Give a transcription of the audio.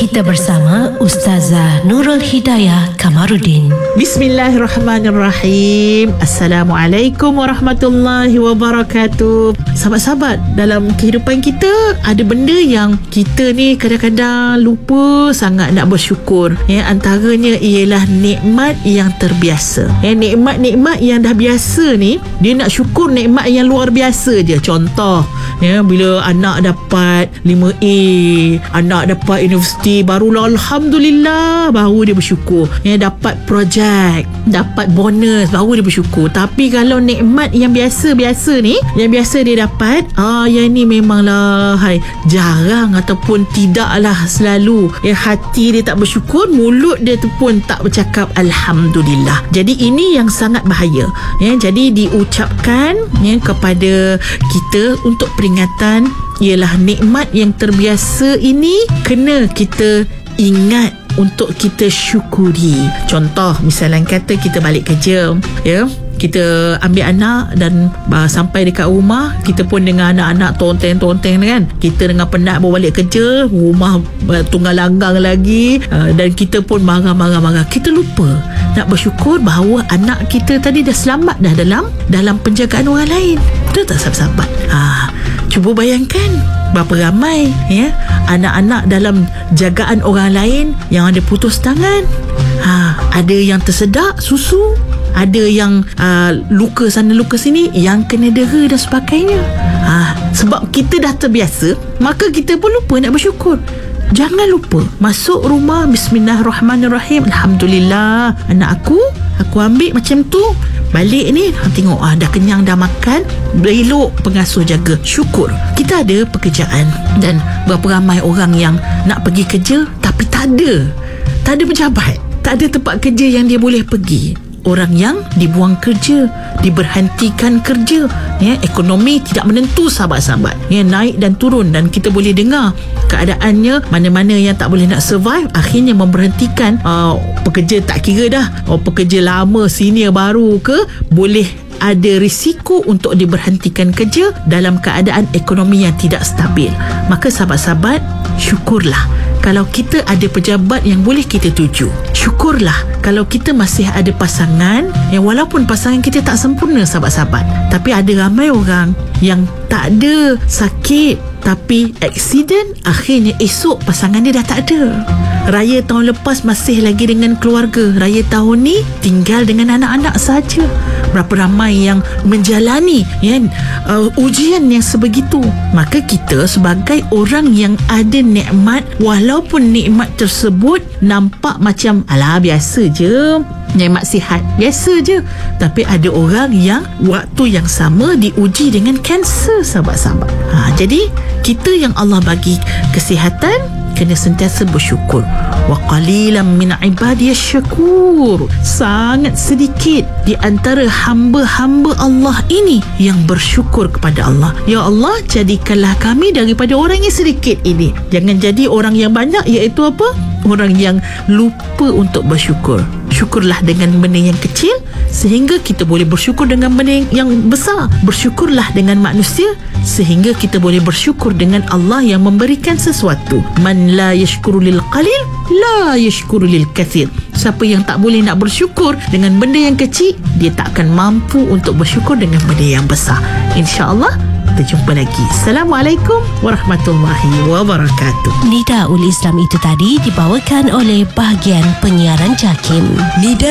Kita bersama Ustazah Nurul Hidayah Kamarudin. Bismillahirrahmanirrahim. Assalamualaikum warahmatullahi wabarakatuh. Sahabat-sahabat, dalam kehidupan kita ada benda yang kita ni kadang-kadang lupa sangat nak bersyukur. Antaranya ialah nikmat yang terbiasa. Nikmat-nikmat yang dah biasa ni, dia nak syukur nikmat yang luar biasa je. Contoh, bila anak dapat 5A, anak dapat universiti, barulah alhamdulillah, baru dia bersyukur. Dapat projek, dapat bonus, baru dia bersyukur. Tapi kalau nikmat yang biasa-biasa ni, yang biasa dia dapat, yang ni memanglah jarang ataupun tidaklah selalu. Hati dia tak bersyukur, mulut dia tu pun tak bercakap alhamdulillah. Jadi ini yang sangat bahaya. Jadi diucapkan kepada kita untuk peringatan, ialah nikmat yang terbiasa ini kena kita ingat untuk kita syukuri. Contoh, misalnya kata kita balik kerja, kita ambil anak dan sampai dekat rumah, kita pun dengan anak-anak tonteng-tonteng kan. Kita dengan penat bawa balik kerja, rumah tunggal langgang lagi, dan kita pun marah-marah. Kita lupa nak bersyukur bahawa anak kita tadi dah selamat dah dalam penjagaan orang lain. Betul tak sahabat-sahabat? Cuba bayangkan berapa ramai anak-anak dalam jagaan orang lain yang ada putus tangan, ada yang tersedak susu, ada yang luka sana luka sini, yang kena dera dan sebagainya. Sebab kita dah terbiasa, maka kita pun lupa nak bersyukur. Jangan lupa masuk rumah, bismillahirrahmanirrahim, alhamdulillah anak aku ambil macam tu, balik ni tengok dah kenyang, dah makan, elok pengasuh jaga, syukur. Kita ada pekerjaan, dan berapa ramai orang yang nak pergi kerja tapi tak ada pejabat, tak ada tempat kerja yang dia boleh pergi. Orang yang dibuang kerja, diberhentikan kerja, ekonomi tidak menentu sahabat-sahabat, naik dan turun, dan kita boleh dengar keadaannya mana-mana yang tak boleh nak survive, akhirnya memberhentikan pekerja. Tak kira dah pekerja lama, senior, baru ke, boleh ada risiko untuk diberhentikan kerja dalam keadaan ekonomi yang tidak stabil. Maka sahabat-sahabat, syukurlah kalau kita ada pejabat yang boleh kita tuju. Syukurlah kalau kita masih ada pasangan, walaupun pasangan kita tak sempurna sahabat-sahabat, tapi ada ramai orang yang tak ada sakit tapi aksiden, akhirnya esok pasangan dia dah tak ada. Raya tahun lepas masih lagi dengan keluarga, raya tahun ni tinggal dengan anak-anak saja. Berapa ramai yang menjalani ujian yang sebegitu. Maka kita sebagai orang yang ada nikmat, walaupun nikmat tersebut nampak macam biasa je, nikmat sihat biasa je, tapi ada orang yang waktu yang sama diuji dengan kanser sahabat-sahabat. Jadi kita yang Allah bagi kesihatan kena sentiasa bersyukur. Wa qalilan min ibadiyasy syakur. Sangat sedikit di antara hamba-hamba Allah ini yang bersyukur kepada Allah. Ya Allah, jadikanlah kami daripada orang yang sedikit ini. Jangan jadi orang yang banyak, iaitu apa? Orang yang lupa untuk bersyukur. Syukurlah dengan benda yang kecil sehingga kita boleh bersyukur dengan benda yang besar. Bersyukurlah dengan manusia sehingga kita boleh bersyukur dengan Allah yang memberikan sesuatu. Man la yashkuru lil qalil la yashkuru lil kathir. Siapa yang tak boleh nak bersyukur dengan benda yang kecil, dia tak akan mampu untuk bersyukur dengan benda yang besar. InsyaAllah kita jumpa lagi. Assalamualaikum warahmatullahi wabarakatuh. Nidaul Islam itu tadi dibawakan oleh bahagian penyiaran JAKIM.